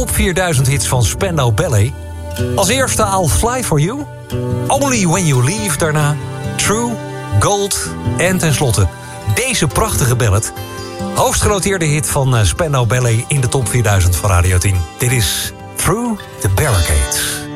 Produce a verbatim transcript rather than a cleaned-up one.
top vierduizend hits van Spandau Ballet. Als eerste I'll Fly For You. Only When You Leave daarna. True, Gold en tenslotte deze prachtige ballad. Hoogstgenoteerde hit van Spandau Ballet in de top vierduizend van Radio tien. Dit is Through the Barricades.